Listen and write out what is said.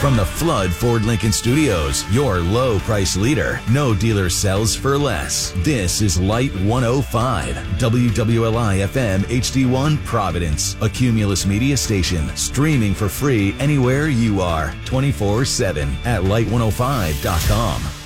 From the Flood Ford Lincoln Studios, your low price leader. No dealer sells for less. This is Light 105, WWLI FM HD1 Providence, a Cumulus media station, streaming for free anywhere you are, 24/7 at light105.com.